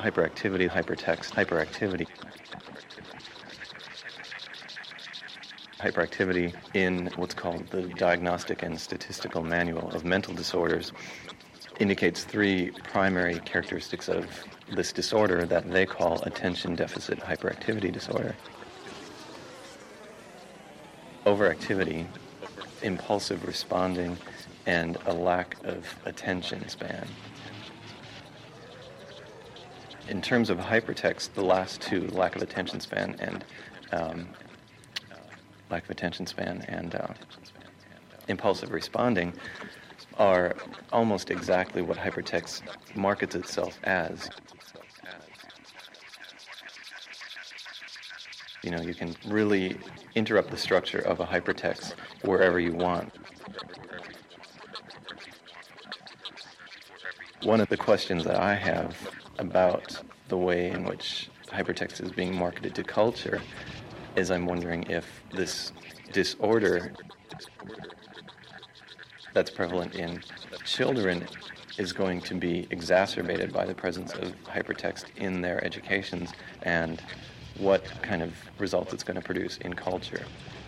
hyperactivity, hypertext, hyperactivity. Hyperactivity in what's called the Diagnostic and Statistical Manual of Mental Disorders indicates three primary characteristics of this disorder that they call attention deficit hyperactivity disorder. Overactivity, impulsive responding, and a lack of attention span. In terms of hypertext, the last two, lack of attention span and impulsive responding, are almost exactly what hypertext markets itself as. You know, you can really interrupt the structure of a hypertext wherever you want. One of the questions that I have about the way in which hypertext is being marketed to culture is I'm wondering if this disorder that's prevalent in children is going to be exacerbated by the presence of hypertext in their educations, and what kind of results it's going to produce in culture.